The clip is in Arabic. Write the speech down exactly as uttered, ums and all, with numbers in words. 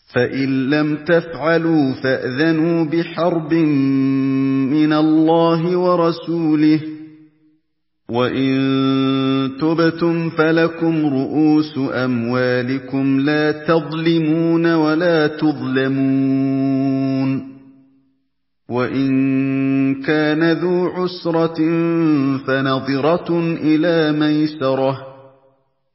فَإِن لَّمْ تَفْعَلُوا فَأْذَنُوا بِحَرْبٍ مِّنَ اللَّهِ وَرَسُولِهِ ۖ وَإِن تُبْتُمْ فَلَكُمْ رُءُوسُ أَمْوَالِكُمْ لَا تَظْلِمُونَ وَلَا تُظْلَمُونَ ۚ وَإِن كَانَ ذُو عُسْرَةٍ فَنَظِرَةٌ إِلَىٰ مَيْسَرَةٍ ۚ